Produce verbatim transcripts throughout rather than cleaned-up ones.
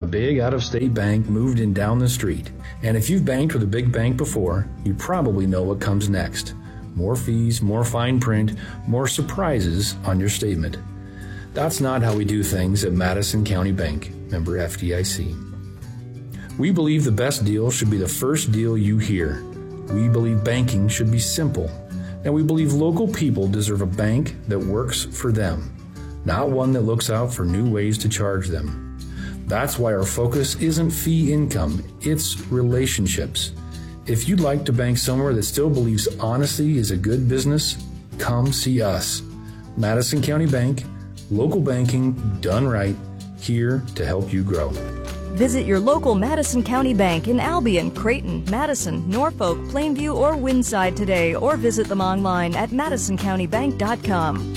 big out-of-state bank moved in down the street. And if you've banked with a big bank before, you probably know what comes next. More fees, more fine print, more surprises on your statement. That's not how we do things at Madison County Bank, member F D I C. We believe the best deal should be the first deal you hear. We believe banking should be simple. And we believe local people deserve a bank that works for them, not one that looks out for new ways to charge them. That's why our focus isn't fee income, it's relationships. If you'd like to bank somewhere that still believes honesty is a good business, come see us. Madison County Bank, local banking done right, here to help you grow. Visit your local Madison County Bank in Albion, Creighton, Madison, Norfolk, Plainview, or Windside today, or visit them online at madison county bank dot com.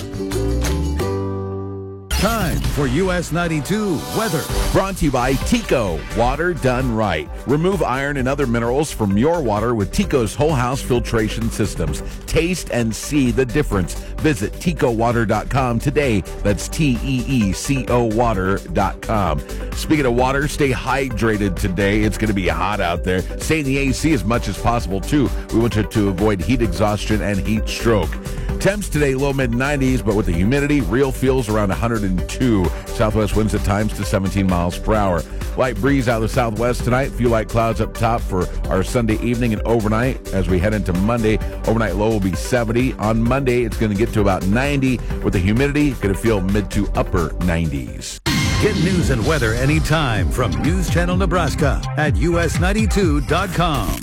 Time for U S ninety-two weather. Brought to you by Tico, water done right. Remove iron and other minerals from your water with Tico's whole house filtration systems. Taste and see the difference. Visit Tico Water dot com today. That's T E E C O Water dot com. Speaking of water, stay hydrated today. It's going to be hot out there. Stay in the A C as much as possible, too. We want you to avoid heat exhaustion and heat stroke. Temps today, low mid nineties, but with the humidity, real feels around one hundred two. Southwest winds at times to seventeen miles per hour. Light breeze out of the southwest tonight. Few light clouds up top for our Sunday evening and overnight. As we head into Monday, overnight low will be seventy. On Monday, it's going to get to about ninety. With the humidity, going to feel mid to upper nineties. Get news and weather anytime from News Channel Nebraska at U S ninety-two dot com.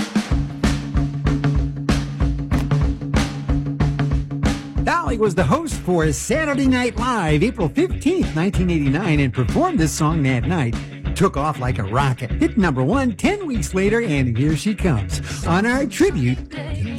Dolly was the host for Saturday Night Live, April fifteenth, nineteen eighty-nine, and performed this song that night. Took off like a rocket. Hit number one ten weeks later, and here she comes on our tribute to